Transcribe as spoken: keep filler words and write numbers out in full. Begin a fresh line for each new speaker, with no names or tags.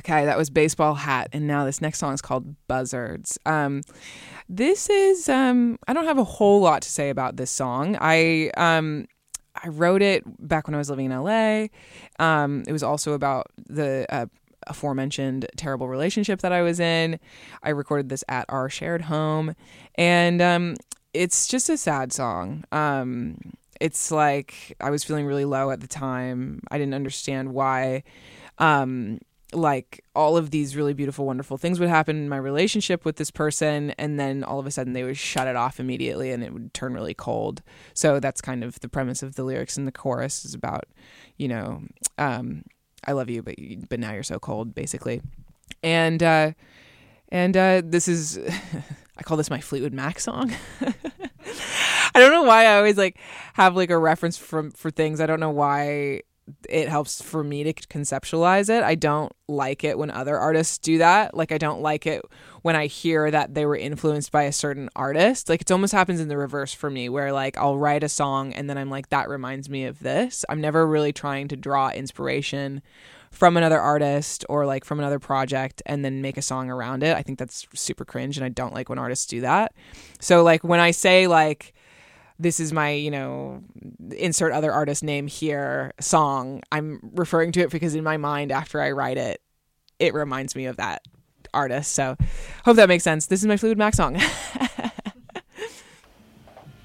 Okay, that was Baseball Hat, and now this next song is called Buzzards. Um, this is um, I don't have a whole lot to say about this song. I um, I wrote it back when I was living in L A. Um, it was also about the uh, aforementioned terrible relationship that I was in. I recorded this at our shared home, and um, it's just a sad song. Um, it's like I was feeling really low at the time. I didn't understand why. Um, like all of these really beautiful, wonderful things would happen in my relationship with this person, and then all of a sudden they would shut it off immediately and it would turn really cold. So that's kind of the premise of the lyrics, and the chorus is about, you know, um, I love you, but you, but now you're so cold, basically. And uh, and uh, this is, I call this my Fleetwood Mac song. I don't know why I always like have like a reference from for things. I don't know why it helps for me to conceptualize it. I don't like it when other artists do that. Like, I don't like it when I hear that they were influenced by a certain artist. Like, it almost happens in the reverse for me, where like I'll write a song and then I'm like, that reminds me of this. I'm never really trying to draw inspiration from another artist or like from another project and then make a song around it. I think that's super cringe, and I don't like when artists do that. So like when I say like, this is my, you know, insert other artist name here song, I'm referring to it because in my mind, after I write it, it reminds me of that artist. So hope that makes sense. This is my Fleetwood Mac song.